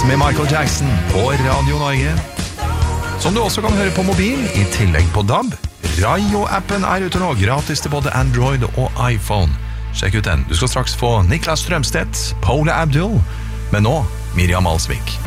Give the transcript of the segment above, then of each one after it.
med Michael Jackson på Radio Norge, som du også kan høre på mobil, i tillegg på DAB. Rayo-appen ute nå, gratis til både Android og iPhone. Sjekk ut den. Du skal straks få Niklas Strømstedt, Paula Abdul, men nå Miriam Alsvik.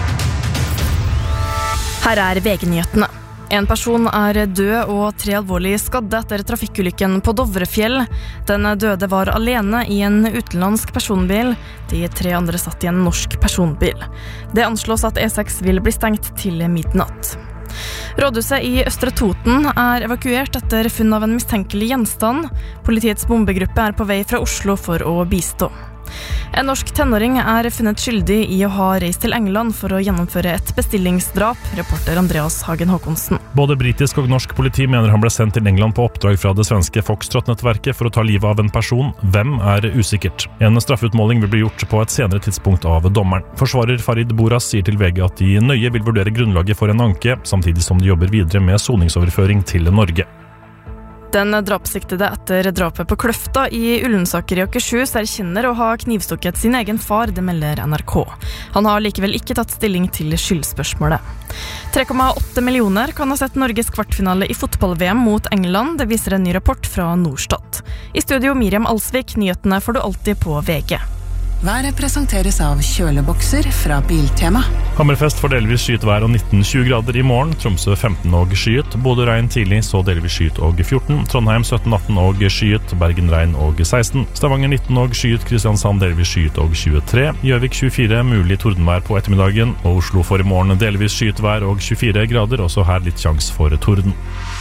Her VG-nyhetene. En person død og 3 alvorlig skadde etter trafikkulykken på Dovrefjell. Den døde var alene i en utenlandsk personbil. De 3 andre satt i en norsk personbil. Det anslås at E6 vil bli stengt til midnatt. Rådhuset i Østre Toten evakuert etter funn av en mistenkelig gjenstand. Politiets bombegruppe på vei fra Oslo for å bistå. En norsk tenåring funnet skyldig i å ha reist til England for å gjennomføre et bestillingsdrap, reporter Andreas Hagen Håkonsen. Både britisk og norsk politi mener han ble sendt til England på oppdrag fra det svenske Foxtrot-nettverket for å ta livet av en person. Hvem usikkert. En straffutmåling vil bli gjort på et senere tidspunkt av dommeren. Forsvarer Farid Boras sier til VG at de nøye vil vurdere grunnlaget for en anke, samtidig som de jobber videre med soningsoverføring til Norge. Den drapssiktede etter drapet på Kløfta i Ullensaker i Akershus erkjenner å ha knivstukket sin egen far, det melder NRK. Han har likevel ikke tatt stilling til skyldspørsmålet. 3,8 millioner kan ha sett Norges kvartfinale i fotball-VM mot England, det viser en ny rapport fra Norstat. I studio Miriam Alsvik, nyhetene får du alltid på VG. Været presenteres av kjølebokser fra Biltema. Hammerfest får delvis skyet vær og 19-20 grader i morgen. Tromsø 15 og skyet. Bodø regn tidlig, så delvis skyet og 14. Trondheim 17-18 og skyet. Bergen regn og 16. Stavanger 19 og skyet. Kristiansand delvis skyet og 23. Gjøvik 24, mulig tordenvær på ettermiddagen. Og Oslo får i morgen delvis skyet vær og 24 grader. Også her litt sjans for torden.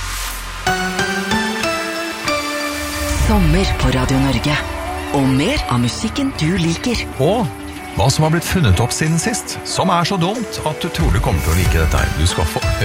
Sommer på Radio Norge. Og mer av musikken du liker. Og hva som har blitt funnet opp siden sist, som så dumt at du tror du kommer til å like dette her. Du skal få